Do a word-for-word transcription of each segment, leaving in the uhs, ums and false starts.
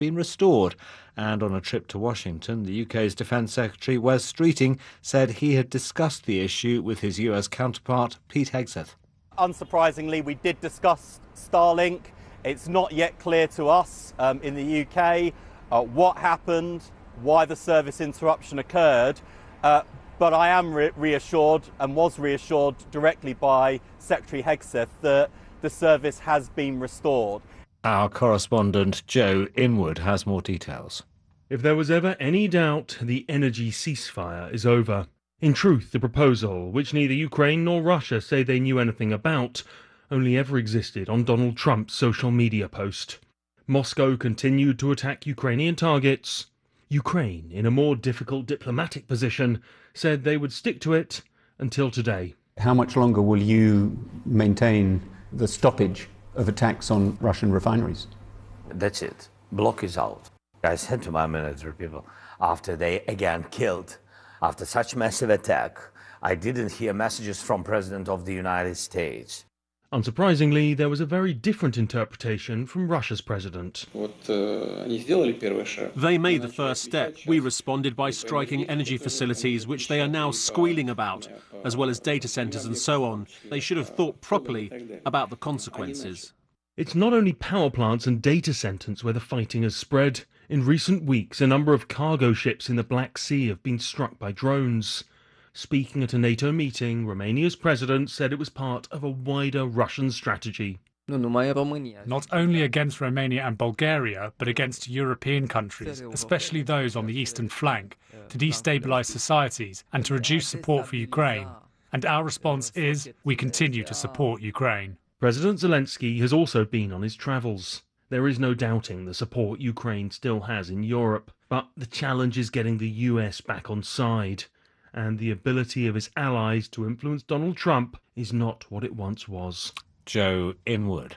been restored. And on a trip to Washington, the U K's Defence Secretary Wes Streeting said he had discussed the issue with his U S counterpart Pete Hegseth. Unsurprisingly, we did discuss Starlink. It's not yet clear to us um, in the U K uh, what happened, why the service interruption occurred, uh, but I am re reassured and was reassured directly by Secretary Hegseth that the service has been restored. Our correspondent Joe Inwood has more details. If there was ever any doubt, the energy ceasefire is over. In truth, the proposal, which neither Ukraine nor Russia say they knew anything about, only ever existed on Donald Trump's social media post. Moscow continued to attack Ukrainian targets. Ukraine, in a more difficult diplomatic position, said they would stick to it until today. How much longer will you maintain the stoppage of attacks on Russian refineries? That's it. Block is out. I said to my military people, after they again killed, after such massive attack, I didn't hear messages from President of the United States. Unsurprisingly, there was a very different interpretation from Russia's president. They made the first step. We responded by striking energy facilities, which they are now squealing about, as well as data centres and so on. They should have thought properly about the consequences. It's not only power plants and data centres where the fighting has spread. In recent weeks, a number of cargo ships in the Black Sea have been struck by drones. Speaking at a NATO meeting, Romania's president said it was part of a wider Russian strategy. Not only against Romania and Bulgaria, but against European countries, especially those on the eastern flank, to destabilise societies and to reduce support for Ukraine. And our response is, we continue to support Ukraine. President Zelensky has also been on his travels. There is no doubting the support Ukraine still has in Europe, but the challenge is getting the U S back on side. And the ability of his allies to influence Donald Trump is not what it once was. Joe Inwood.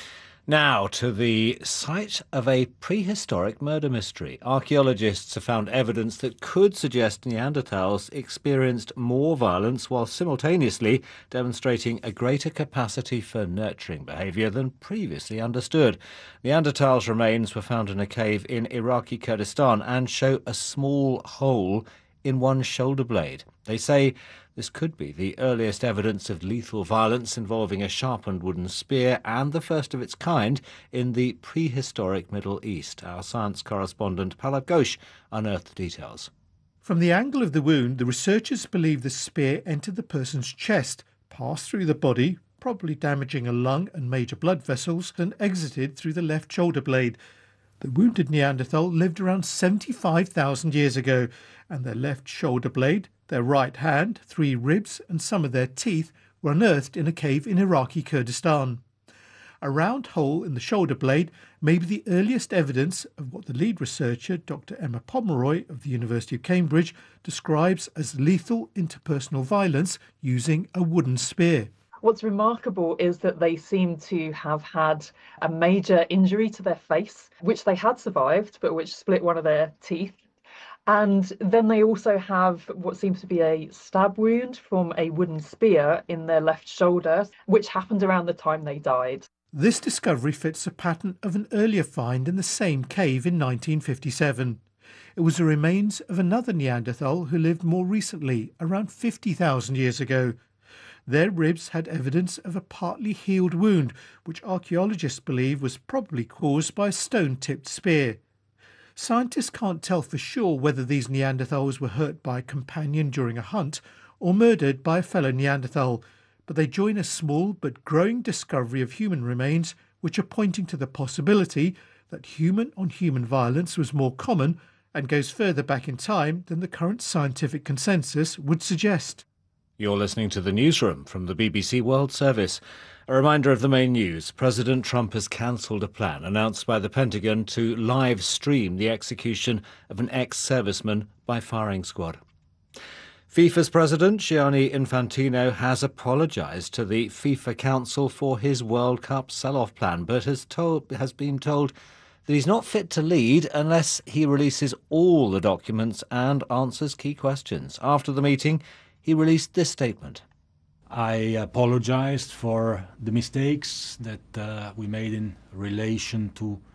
Now to the site of a prehistoric murder mystery. Archaeologists have found evidence that could suggest Neanderthals experienced more violence while simultaneously demonstrating a greater capacity for nurturing behaviour than previously understood. Neanderthals' remains were found in a cave in Iraqi Kurdistan and show a small hole in one shoulder blade. They say this could be the earliest evidence of lethal violence involving a sharpened wooden spear and the first of its kind in the prehistoric Middle East. Our science correspondent Palav Ghosh unearthed the details. From the angle of the wound, the researchers believe the spear entered the person's chest, passed through the body, probably damaging a lung and major blood vessels, and exited through the left shoulder blade. The wounded Neanderthal lived around seventy-five thousand years ago, and their left shoulder blade, their right hand, three ribs and some of their teeth were unearthed in a cave in Iraqi Kurdistan. A round hole in the shoulder blade may be the earliest evidence of what the lead researcher, Doctor Emma Pomeroy of the University of Cambridge, describes as lethal interpersonal violence using a wooden spear. What's remarkable is that they seem to have had a major injury to their face, which they had survived, but which split one of their teeth. And then they also have what seems to be a stab wound from a wooden spear in their left shoulder, which happened around the time they died. This discovery fits a pattern of an earlier find in the same cave in nineteen fifty-seven. It was the remains of another Neanderthal who lived more recently, around fifty thousand years ago. Their ribs had evidence of a partly healed wound, which archaeologists believe was probably caused by a stone-tipped spear. Scientists can't tell for sure whether these Neanderthals were hurt by a companion during a hunt or murdered by a fellow Neanderthal, but they join a small but growing discovery of human remains which are pointing to the possibility that human-on-human violence was more common and goes further back in time than the current scientific consensus would suggest. You're listening to the newsroom from the B B C World Service. A reminder of the main news. President Trump has cancelled a plan announced by the Pentagon to live stream the execution of an ex-serviceman by firing squad. FIFA's president, Gianni Infantino, has apologised to the FIFA Council for his World Cup sell-off plan, but has, told, has been told that he's not fit to lead unless he releases all the documents and answers key questions. After the meeting, he released this statement. I apologized for the mistakes that uh, we made in relation to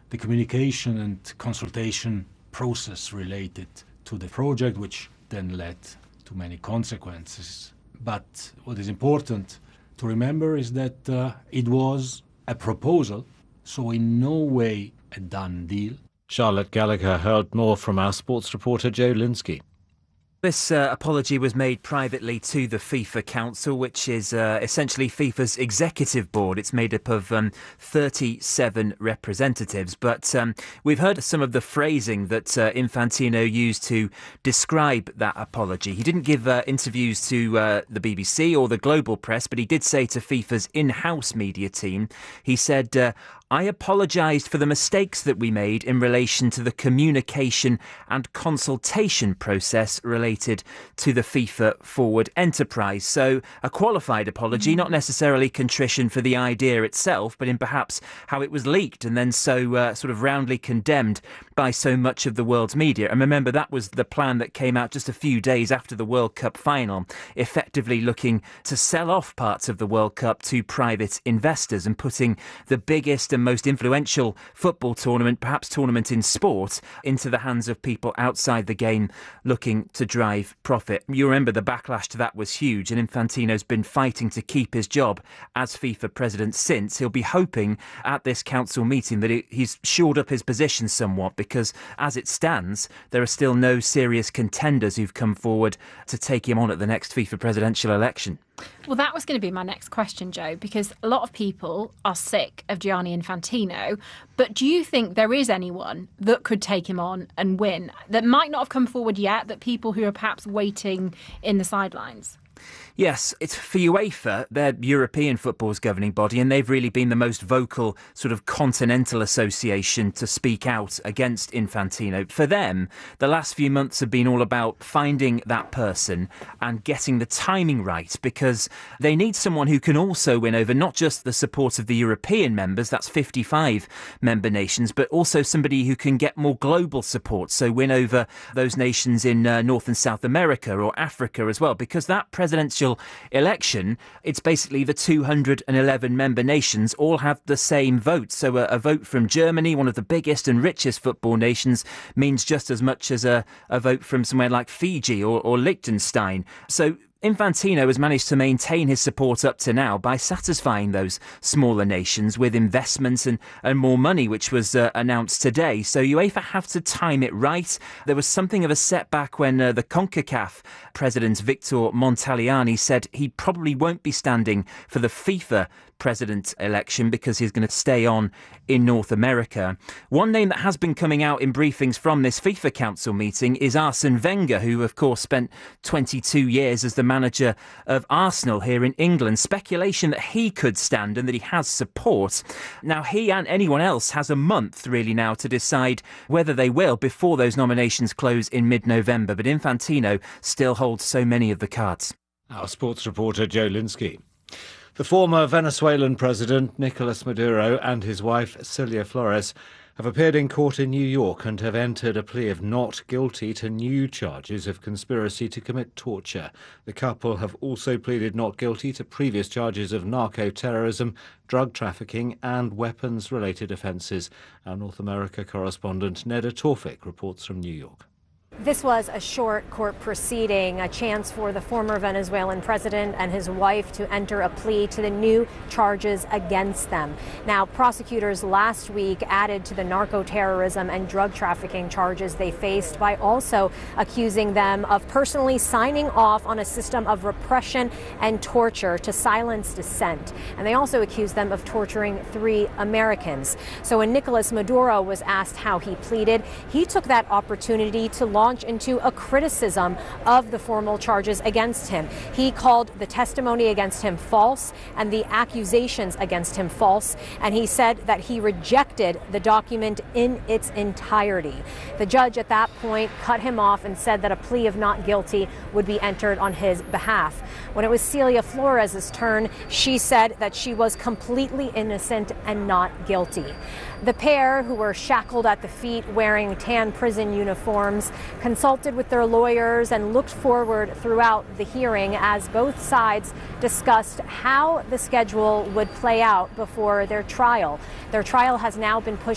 the communication and consultation process related to the project, which then led to many consequences. But what is important to remember is that uh, it was a proposal, so in no way a done deal. Charlotte Gallagher heard more from our sports reporter Joe Linsky. This uh, apology was made privately to the FIFA Council, which is uh, essentially FIFA's executive board. It's made up of um, thirty-seven representatives. But um, we've heard some of the phrasing that uh, Infantino used to describe that apology. He didn't give uh, interviews to uh, the B B C or the global press, but he did say to FIFA's in-house media team, he said, uh, I apologised for the mistakes that we made in relation to the communication and consultation process related to the FIFA Forward enterprise. So a qualified apology, not necessarily contrition for the idea itself, but in perhaps how it was leaked and then so uh, sort of roundly condemned by so much of the world's media. And remember, that was the plan that came out just a few days after the World Cup final, effectively looking to sell off parts of the World Cup to private investors and putting the biggest and most influential football tournament, perhaps tournament in sport, into the hands of people outside the game looking to drive profit. You remember the backlash to that was huge, and Infantino's been fighting to keep his job as FIFA president since. He'll be hoping at this council meeting that he's shored up his position somewhat, because as it stands, there are still no serious contenders who've come forward to take him on at the next FIFA presidential election. Well, that was going to be my next question, Joe, because a lot of people are sick of Gianni Infantino. But do you think there is anyone that could take him on and win, that might not have come forward yet, that people who are perhaps waiting in the sidelines? Yes, it's for UEFA, they're European football's governing body, and they've really been the most vocal sort of continental association to speak out against Infantino. For them, the last few months have been all about finding that person and getting the timing right, because they need someone who can also win over not just the support of the European members, that's fifty-five member nations, but also somebody who can get more global support, so win over those nations in uh, North and South America or Africa as well, because that presidential election, it's basically the two hundred eleven member nations all have the same vote. So a, a vote from Germany, one of the biggest and richest football nations, means just as much as a, a vote from somewhere like Fiji or, or Liechtenstein. So Infantino has managed to maintain his support up to now by satisfying those smaller nations with investments and, and more money, which was uh, announced today. So UEFA have to time it right. There was something of a setback when uh, the CONCACAF president, Victor Montagliani, said he probably won't be standing for the FIFA president election because he's going to stay on in North America. One name that has been coming out in briefings from this FIFA Council meeting is Arsene Wenger, who of course spent twenty-two years as the manager of Arsenal here in England. Speculation that he could stand and that he has support. Now, he and anyone else has a month really now to decide whether they will before those nominations close in mid-November. But Infantino still holds so many of the cards. Our sports reporter Joe Linsky. The former Venezuelan president, Nicolas Maduro, and his wife, Cilia Flores, have appeared in court in New York and have entered a plea of not guilty to new charges of conspiracy to commit torture. The couple have also pleaded not guilty to previous charges of narco-terrorism, drug trafficking and weapons-related offences. Our North America correspondent Neda Tawfik reports from New York. This was a short court proceeding, a chance for the former Venezuelan president and his wife to enter a plea to the new charges against them. Now, prosecutors last week added to the narco-terrorism and drug trafficking charges they faced by also accusing them of personally signing off on a system of repression and torture to silence dissent. And they also accused them of torturing three Americans. So when Nicolas Maduro was asked how he pleaded, he took that opportunity to launch into a criticism of the formal charges against him. He called the testimony against him false and the accusations against him false, and he said that he rejected the document in its entirety. The judge at that point cut him off and said that a plea of not guilty would be entered on his behalf. When it was Cilia Flores' turn, she said that she was completely innocent and not guilty. The pair, who were shackled at the feet wearing tan prison uniforms, consulted with their lawyers and looked forward throughout the hearing as both sides discussed how the schedule would play out before their trial. Their trial has now been pushed back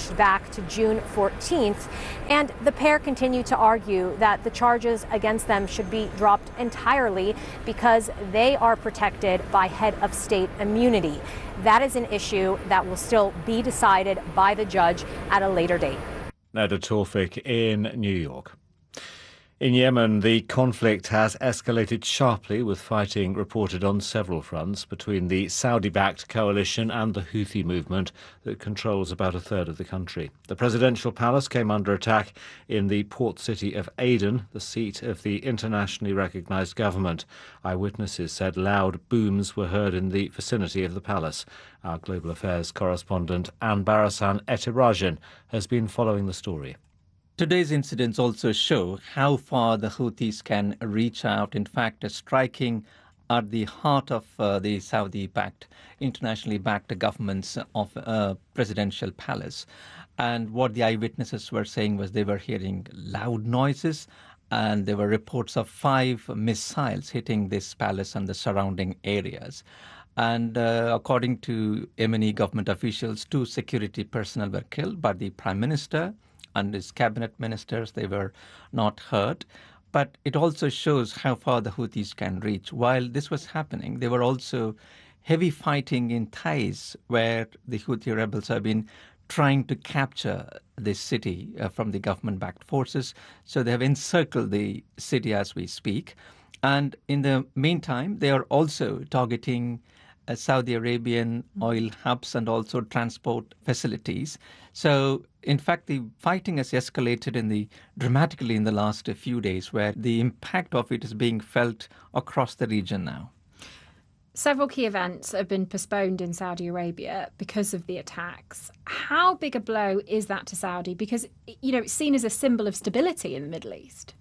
back to June fourteenth, and the pair continue to argue that the charges against them should be dropped entirely because they are protected by head of state immunity. That is an issue that will still be decided by the judge at a later date. Neda Tawfik in New York. In Yemen, the conflict has escalated sharply, with fighting reported on several fronts between the Saudi-backed coalition and the Houthi movement that controls about a third of the country. The presidential palace came under attack in the port city of Aden, the seat of the internationally recognised government. Eyewitnesses said loud booms were heard in the vicinity of the palace. Our Global Affairs correspondent Anne Barasan Etirajan has been following the story. Today's incidents also show how far the Houthis can reach out, in fact, striking at the heart of uh, the Saudi-backed, internationally backed government's of uh, presidential palace. And what the eyewitnesses were saying was they were hearing loud noises, and there were reports of five missiles hitting this palace and the surrounding areas. And uh, according to Yemeni government officials, two security personnel were killed, but the prime minister and his cabinet ministers, they were not hurt. But it also shows how far the Houthis can reach. While this was happening, there were also heavy fighting in Taiz, where the Houthi rebels have been trying to capture this city uh, from the government-backed forces. So they have encircled the city as we speak. And in the meantime, they are also targeting uh, Saudi Arabian oil hubs and also transport facilities. So, in fact, the fighting has escalated in the dramatically in the last few days, where the impact of it is being felt across the region now. Several key events have been postponed in Saudi Arabia because of the attacks. How big a blow is that to Saudi? Because, you know, it's seen as a symbol of stability in the Middle East.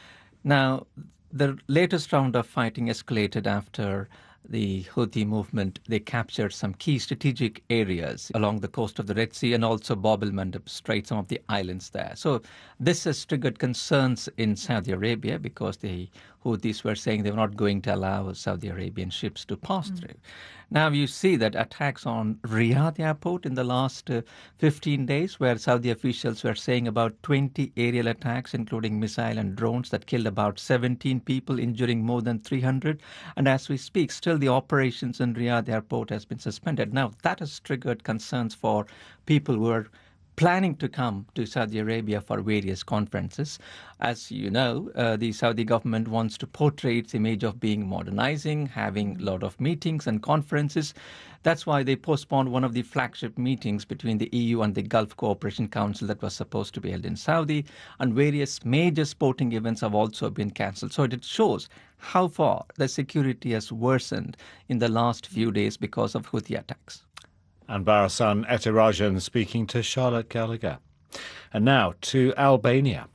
Now, the latest round of fighting escalated after the Houthi movement. They captured some key strategic areas along the coast of the Red Sea and also Bab el-Mandeb Strait, some of the islands there. So this has triggered concerns in Saudi Arabia because the Houthis were saying they were not going to allow Saudi Arabian ships to pass mm. through. Now you see that attacks on Riyadh airport in the last uh, fifteen days, where Saudi officials were saying about twenty aerial attacks, including missile and drones, that killed about seventeen people, injuring more than three hundred. And as we speak, still the operations in Riyadh airport has been suspended. Now that has triggered concerns for people who are planning to come to Saudi Arabia for various conferences. As you know, uh, the Saudi government wants to portray its image of being modernizing, having a lot of meetings and conferences. That's why they postponed one of the flagship meetings between the E U and the Gulf Cooperation Council that was supposed to be held in Saudi, and various major sporting events have also been cancelled. So it shows how far the security has worsened in the last few days because of Houthi attacks. And Barasan Etirajan speaking to Charlotte Gallagher. And now to Albania.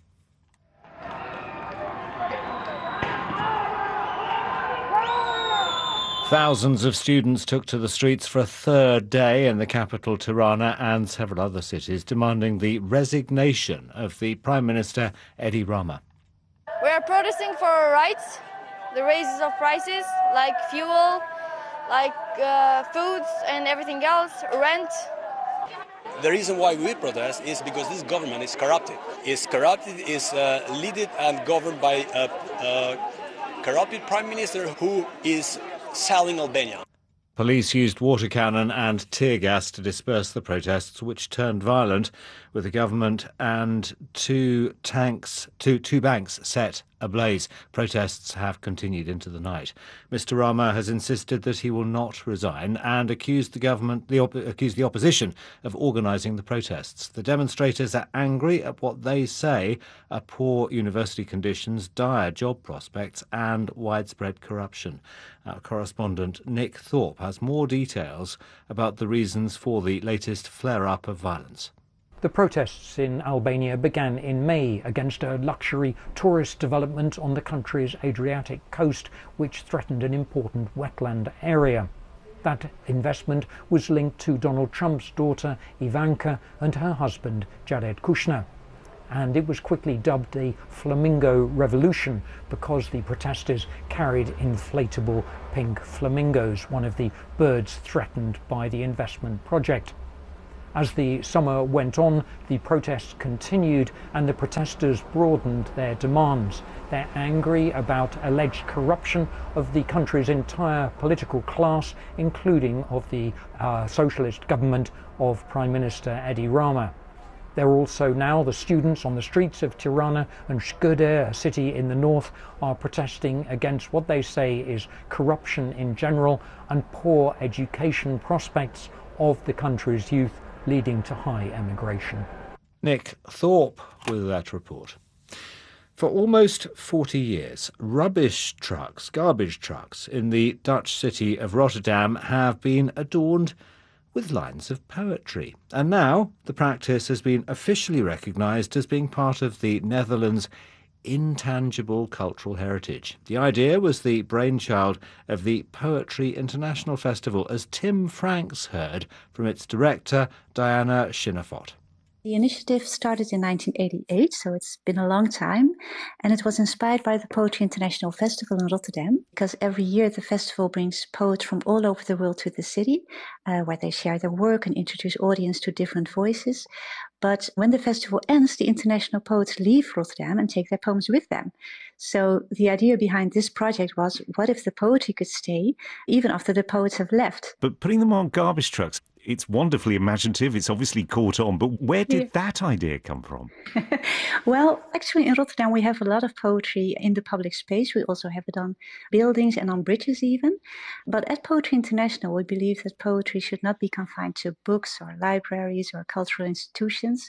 Thousands of students took to the streets for a third day in the capital Tirana and several other cities, demanding the resignation of the Prime Minister Edi Rama. We are protesting for our rights, the raises of prices like fuel, like uh, foods and everything else, rent. The reason why we protest is because this government is corrupted. It's corrupted, is uh, led and governed by a, a corrupted prime minister who is selling Albania. Police used water cannon and tear gas to disperse the protests, which turned violent, with the government and two tanks, two, two banks set ablaze. Protests have continued into the night. Mister Rama has insisted that he will not resign and accused the government, the op- accused the opposition of organising the protests. The demonstrators are angry at what they say are poor university conditions, dire job prospects and widespread corruption. Our correspondent Nick Thorpe has more details about the reasons for the latest flare-up of violence. The protests in Albania began in May against a luxury tourist development on the country's Adriatic coast, which threatened an important wetland area. That investment was linked to Donald Trump's daughter Ivanka and her husband Jared Kushner. And it was quickly dubbed the Flamingo Revolution because the protesters carried inflatable pink flamingos, one of the birds threatened by the investment project. As the summer went on, the protests continued and the protesters broadened their demands. They're angry about alleged corruption of the country's entire political class, including of the uh, socialist government of Prime Minister Edi Rama. There are also now the students on the streets of Tirana and Shkode, a city in the north, are protesting against what they say is corruption in general and poor education prospects of the country's youth, leading to high emigration. Nick Thorpe with that report. For almost forty years, rubbish trucks, garbage trucks in the Dutch city of Rotterdam have been adorned with lines of poetry. And now the practice has been officially recognised as being part of the Netherlands' intangible cultural heritage. The idea was the brainchild of the Poetry International Festival, as Tim Franks heard from its director, Diana Schinnefort. The initiative started in nineteen eighty-eight, so it's been a long time, and it was inspired by the Poetry International Festival in Rotterdam, because every year the festival brings poets from all over the world to the city, uh, where they share their work and introduce audience to different voices. But when the festival ends, the international poets leave Rotterdam and take their poems with them. So the idea behind this project was, what if the poetry could stay even after the poets have left? But putting them on garbage trucks, it's wonderfully imaginative, it's obviously caught on, but where did yeah. that idea come from? Well, actually in Rotterdam we have a lot of poetry in the public space. We also have it on buildings and on bridges even. But at Poetry International we believe that poetry should not be confined to books or libraries or cultural institutions.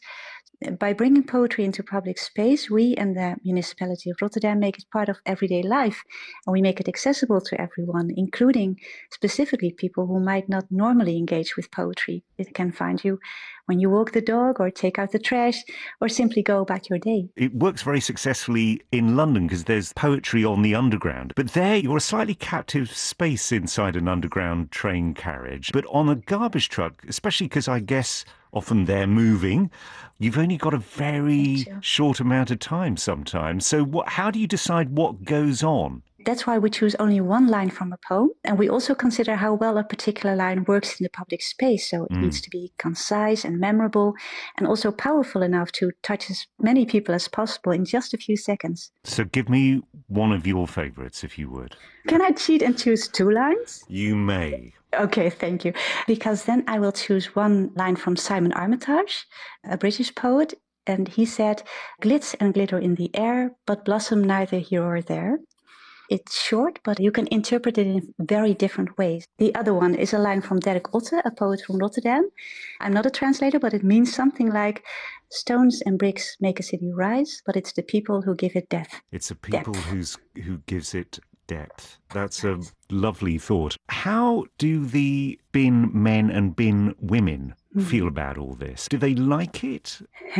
By bringing poetry into public space, we and the municipality of Rotterdam make it part of everyday life, and we make it accessible to everyone, including specifically people who might not normally engage with poetry. It can find you when you walk the dog or take out the trash or simply go about your day. It works very successfully in London because there's poetry on the Underground. But there you're a slightly captive space inside an underground train carriage. But on a garbage truck, especially because I guess often they're moving, you've only got a very short amount of time sometimes. So what, how do you decide what goes on? That's why we choose only one line from a poem. And we also consider how well a particular line works in the public space. So it mm. needs to be concise and memorable and also powerful enough to touch as many people as possible in just a few seconds. So give me one of your favourites, if you would. Can I cheat and choose two lines? You may. Okay, thank you. Because then I will choose one line from Simon Armitage, a British poet. And he said, "Glitz and glitter in the air, but blossom neither here or there." It's short, but you can interpret it in very different ways. The other one is a line from Dirk Otte, a poet from Rotterdam. I'm not a translator, but it means something like, "Stones and bricks make a city rise, but it's the people who give it depth." It's the people depth. who's who gives it depth. That's a lovely thought. How do the bin men and bin women feel about all this? Do they like it?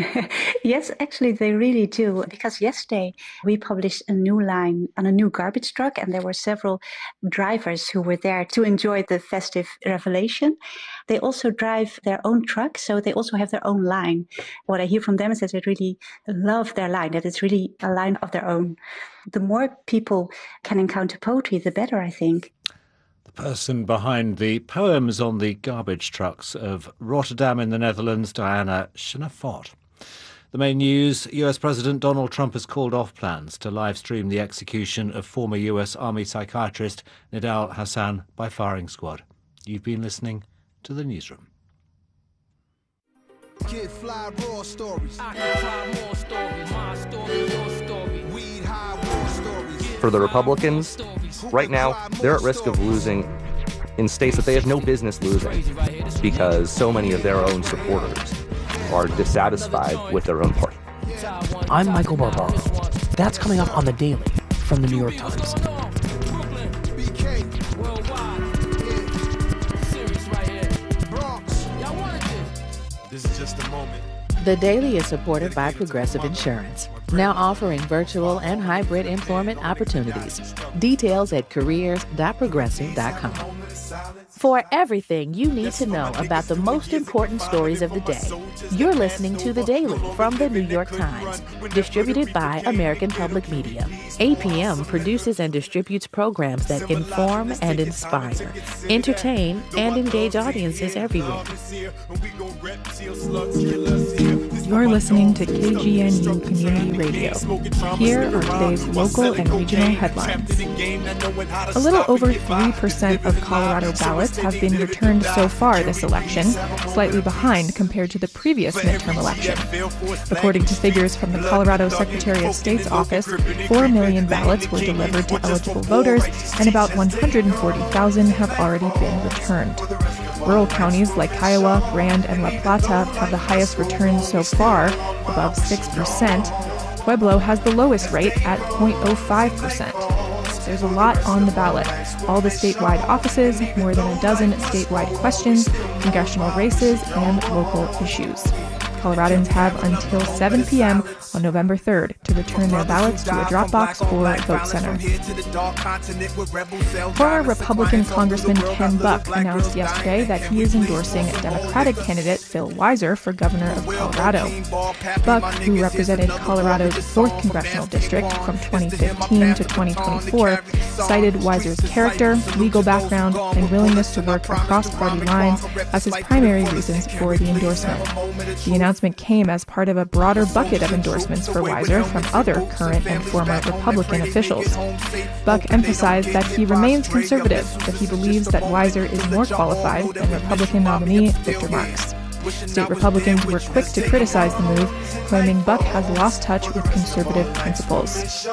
Yes, actually they really do. Because yesterday we published a new line on a new garbage truck, and there were several drivers who were there to enjoy the festive revelation. They also drive their own truck, so they also have their own line. What I hear from them is that they really love their line, that it's really a line of their own. The more people can encounter poetry, the better, I think. The person behind the poems on the garbage trucks of Rotterdam in the Netherlands, Diana Schinnefort. The main news: U S President Donald Trump has called off plans to live stream the execution of former U S Army psychiatrist Nidal Hasan by firing squad. You've been listening to The Newsroom. Kid fly raw stories. I can fly more stories. My story, your story. Weed high war stories. For the Republicans, right now, they're at risk of losing in states that they have no business losing because so many of their own supporters are dissatisfied with their own party. I'm Michael Barbaro. That's coming up on The Daily from The New York Times. This is just a moment. The Daily is supported by Progressive Insurance, now offering virtual and hybrid employment opportunities. Details at careers dot progressive dot com. For everything you need to know about the most important stories of the day, you're listening to The Daily from The New York Times, distributed by American Public Media. A P M produces and distributes programs that inform and inspire, entertain, and engage audiences everywhere. You're listening to K G N U Community Radio. Here are today's local and regional headlines. A little over three percent of Colorado ballots have been returned so far this election, slightly behind compared to the previous midterm election. According to figures from the Colorado Secretary of State's office, four million ballots were delivered to eligible voters, and about one hundred forty thousand have already been returned. Rural counties like Kiowa, Grand, and La Plata have the highest returns so far, above six percent. Pueblo has the lowest rate at zero point zero five percent. There's a lot on the ballot. All the statewide offices, more than a dozen statewide questions, congressional races, and local issues. Coloradans have until seven p.m. on November third to return their ballots to a drop box or vote center. Former Republican Congressman Ken Buck announced yesterday that he is endorsing Democratic candidate Phil Weiser for governor of Colorado. Buck, who represented Colorado's fourth congressional district from twenty fifteen to twenty twenty-four, cited Weiser's character, legal background, and willingness to work across party lines as his primary reasons for the endorsement. The announcement came as part of a broader bucket of endorsements for Weiser from other current and former Republican officials. Buck emphasized that he remains conservative, but he believes that Weiser is more qualified than Republican nominee Victor Marx. State Republicans were quick to criticize the move, claiming Buck has lost touch with conservative principles.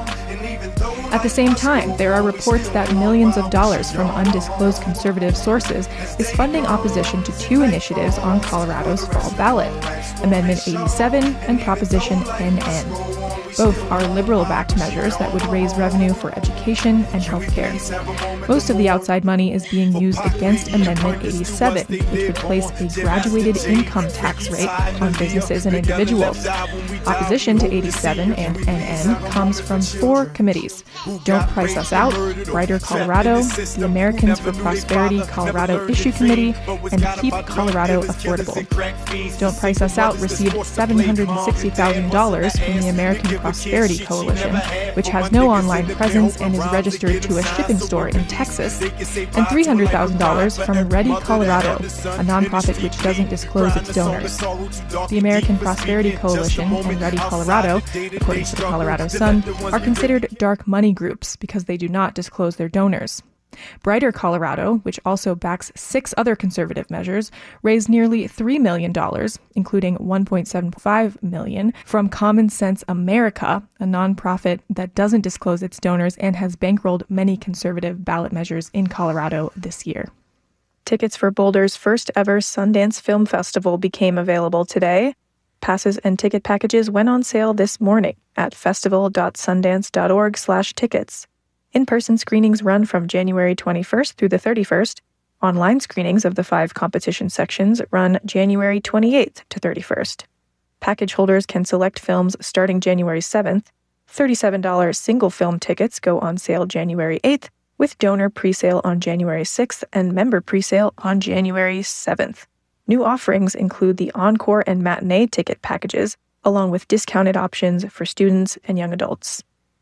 At the same time, there are reports that millions of dollars from undisclosed conservative sources is funding opposition to two initiatives on Colorado's fall ballot, Amendment eighty-seven and Proposition N N. Both are liberal-backed measures that would raise revenue for education and health care. Most of the outside money is being used against Amendment eighty-seven, which would place a graduated income tax rate on businesses and individuals. Opposition to eighty-seven and N N comes from four committees: Don't Price Us Out, Brighter Colorado, the Americans for Prosperity Colorado Issue Committee, and Keep Colorado Affordable. Don't Price Us Out received seven hundred sixty thousand dollars from the American Prosperity Coalition, which has no online presence and is registered to a shipping store in Texas, and three hundred thousand dollars from Ready Colorado, a nonprofit which doesn't disclose its donors. The American Prosperity Coalition and Ready Colorado, according to the Colorado Sun, are considered dark money groups because they do not disclose their donors. Brighter Colorado, which also backs six other conservative measures, raised nearly three million dollars, including one point seven five million dollars from Common Sense America, a nonprofit that doesn't disclose its donors and has bankrolled many conservative ballot measures in Colorado this year. Tickets for Boulder's first ever Sundance Film Festival became available today. Passes and ticket packages went on sale this morning at festival.sundance.org slash tickets. In-person screenings run from January twenty-first through the thirty-first. Online screenings of the five competition sections run January twenty-eighth to thirty-first. Package holders can select films starting January seventh. thirty-seven dollars single film tickets go on sale January eighth, with donor presale on January sixth and member presale on January seventh. New offerings include the Encore and Matinee ticket packages, along with discounted options for students and young adults.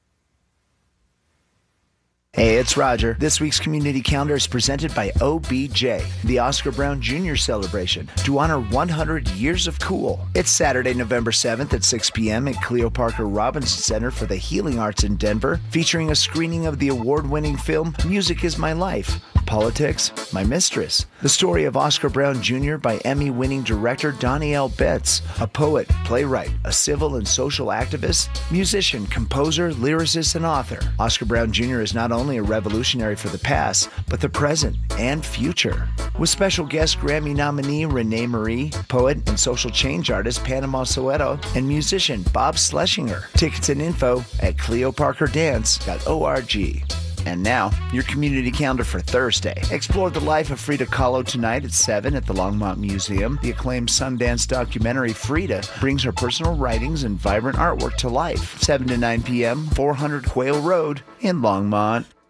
Hey, it's Roger. This week's community calendar is presented by O B J, the Oscar Brown Junior celebration, to honor one hundred years of cool. It's Saturday, November seventh at six p.m. at Cleo Parker Robinson Center for the Healing Arts in Denver, featuring a screening of the award-winning film Music Is My Life, Politics, My Mistress, the story of Oscar Brown Junior by Emmy-winning director Donnie L. Betts, a poet, playwright, a civil and social activist, musician, composer, lyricist, and author. Oscar Brown Junior is not only only a revolutionary for the past, but the present and future. With special guest Grammy nominee Renee Marie, poet and social change artist Panama Soweto, and musician Bob Schlesinger. Tickets and info at cleo parker dance dot org. And now, your community calendar for Thursday. Explore the life of Frida Kahlo tonight at seven at the Longmont Museum. The acclaimed Sundance documentary Frida brings her personal writings and vibrant artwork to life. seven to nine p.m., four hundred Quail Road in Longmont.